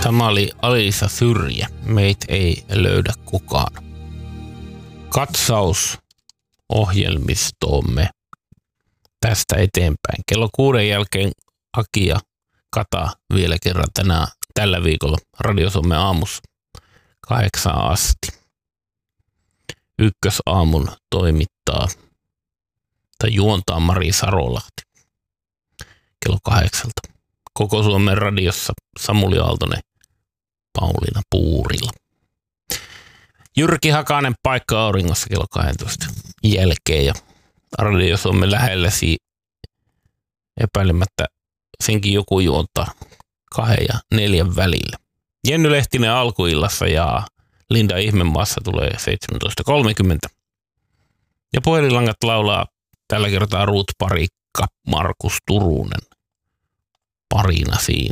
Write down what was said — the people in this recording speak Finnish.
Tämä oli Alisa Syrjä. Meitä ei löydä kukaan. Katsaus ohjelmistoomme tästä eteenpäin. Kello 6 jälkeen Aki ja Kata vielä kerran tällä viikolla Radio Suomen aamussa 8 asti. Ykkösaamun toimittaa tai juontaa Mari Sarolahti kello 8. Koko Suomen radiossa Samuli Aaltonen, Pauliina Puurila. Jyrki Hakanen paikka auringossa kello 12 jälkeen ja Radio Suomen lähellä epäilemättä senkin joku juontaa 2 ja 4 välillä. Jenny Lehtinen alkuillassa ja Linda Ihmemaassa tulee 17.30. Ja puhelinlangat laulaa tällä kertaa Ruut Parikka, Markus Turunen parina siinä.